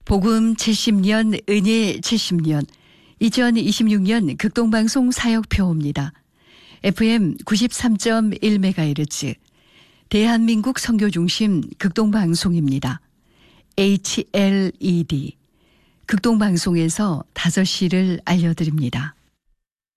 복음 70년, 은혜 70년, 2026년 극동방송 사역표입니다. FM 93.1MHz, 대한민국 선교중심 극동방송입니다. HLED, 극동방송에서 5시를 알려드립니다.